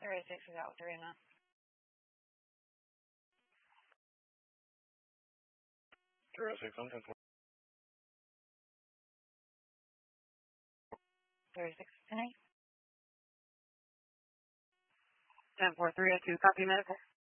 36 is out 3 and up. 06, I'm 10 36 and 8. 10-4, 302, copy medical.